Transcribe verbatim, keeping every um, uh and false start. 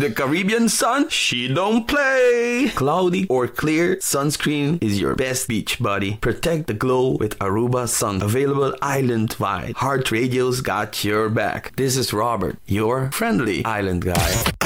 The Caribbean sun, she don't play. Cloudy or clear, sunscreen is your best beach buddy. Protect the glow with Aruba Sun. Available island-wide. Heart Radio's got your back. This is Robert, your friendly island guy.